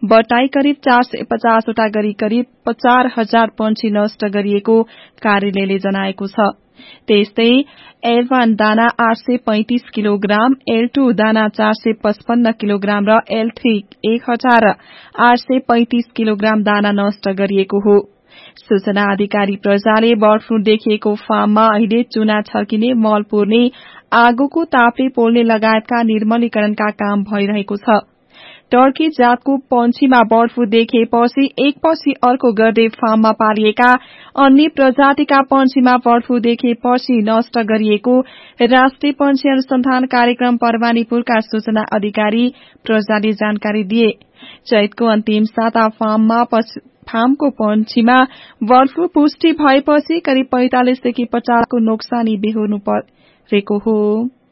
बटाई करिब 450 वटा गरी करिब 4,000 पंक्षी नष्ट गरिएको कार्यालयले जनाएको छ। त्यस्तै L1 दाना 835 किलोग्राम, L2 दाना 455 किलोग्राम र L3 1,835 किलोग्राम दाना नष्ट गरिएको हो। सूचना अधिकारी प्रजाले बर्ड फ्लू देखिएको फार्ममा अहिले चुना छर्किने, मल पुर्ने, आगोको तापले पोल्ने लगायतका निर्मलीकरणका काम भइरहेको छ। टर्की जातको पंक्षीमा बर्ड फ्लू देखिएपछि एकपछि अर्को गर्दै फार्ममा पालिएका अन्य प्रजातिका पंक्षीमा बर्ड फ्लू देखिएपछि नष्ट गरिएको राष्ट्रिय पंक्षी अनुसन्धान कार्यक्रम परवानीपुरका सूचना अधिकारी प्रजाले जानकारी दिए। चैतको अन्तिम साता फार्मको पंक्षीमा बर्ड फ्लू पुष्टि भएपछि करिब 45 देखि 50 को नोक्सानी बेहोर्नु परेको हो।